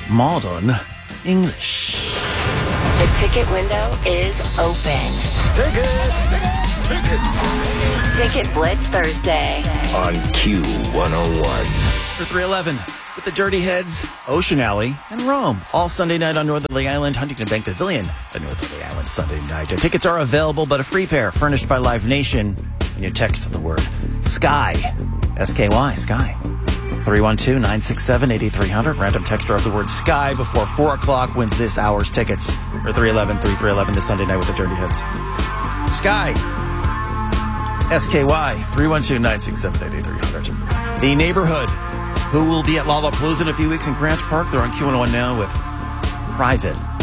modern English. The ticket window is open. Ticket Blitz Thursday on Q101. For 311 with the Dirty Heads, Ocean Alley, and Rome. All Sunday night on Northerly Island, Huntington Bank Pavilion, the Northerly Island Sunday night. Tickets are available, but a free pair furnished by Live Nation. And you text the word SKY, S-K-Y, SKY. 312-967-8300. Random texter of the word SKY before 4 o'clock wins this hour's tickets for 311 this Sunday night with the Dirty Heads. SKY, S-K-Y, 312-967-8300. The Neighborhood, who will be at Lollapalooza in a few weeks in Grants Park. They're on Q101 now with Private